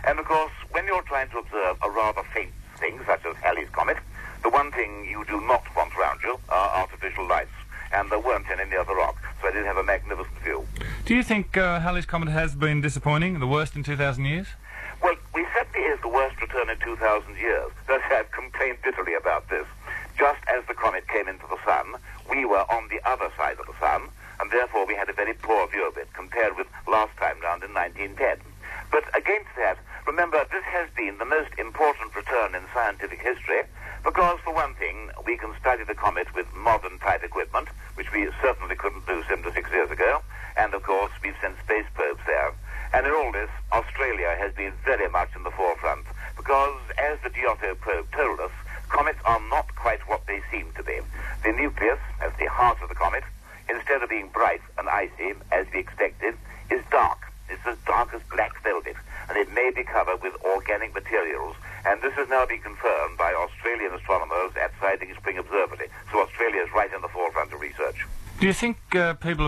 And of course, when you're trying to observe a rather faint thing, such as Halley's Comet, the one thing you do not want around you are artificial lights. And there weren't any near the rock, so I did have a magnificent view. Do you think Halley's Comet has been disappointing, the worst in 2,000 years? Well, we certainly is the worst return in 2,000 years. Thus, I've complained bitterly about this. Just as the comet came into the sun, we were on the other side of the sun, and therefore we had a very poor view of it compared with last time round in 1910. But against that, remember, this has been the most important return in scientific history, because, for one thing, we can study the comet with modern-type equipment, which we certainly couldn't do 76 years ago, and, of course, we've sent space probes there. And in all this, Australia has been very much in the forefront, because, as the Giotto probe told us, comets are not quite what they seem to be. The nucleus, as the heart of the comet, instead of being bright and icy, as we expected, is dark. It's as dark as black velvet, and it may be covered with organic materials. And this has now been confirmed by Australian astronomers at Siding Spring Observatory. So Australia is right in the forefront of research. Do you think people